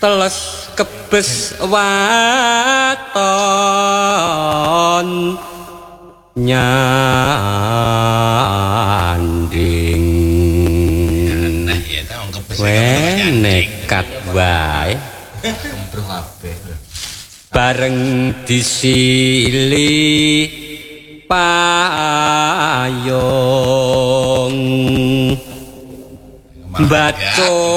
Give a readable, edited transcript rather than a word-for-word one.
teles kebes waton nyanding nekat wae bareng disili payung baca